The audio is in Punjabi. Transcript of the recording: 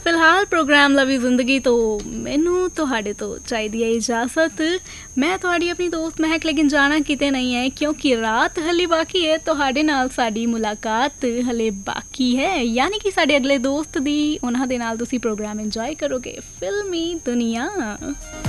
ਫਿਲਹਾਲ ਪ੍ਰੋਗਰਾਮ ਲਵੀ ਜ਼ਿੰਦਗੀ ਤੋਂ ਮੈਨੂੰ ਤੁਹਾਡੇ ਤੋਂ ਚਾਹੀਦੀ ਹੈ ਇਜਾਜ਼ਤ। ਮੈਂ ਤੁਹਾਡੀ ਆਪਣੀ ਦੋਸਤ ਮਹਿਕ, ਲੇਕਿਨ ਜਾਣਾ ਕਿਤੇ ਨਹੀਂ ਹੈ ਕਿਉਂਕਿ ਰਾਤ ਹਲੇ ਬਾਕੀ ਹੈ। ਤੁਹਾਡੇ ਨਾਲ ਸਾਡੀ ਮੁਲਾਕਾਤ ਹਲੇ ਬਾਕੀ ਹੈ, ਯਾਨੀ ਕਿ ਸਾਡੇ ਅਗਲੇ ਦੋਸਤ ਦੀ, ਉਹਨਾਂ ਦੇ ਨਾਲ ਤੁਸੀਂ ਪ੍ਰੋਗਰਾਮ ਇੰਜੋਏ ਕਰੋਗੇ ਫਿਲਮੀ ਦੁਨੀਆ।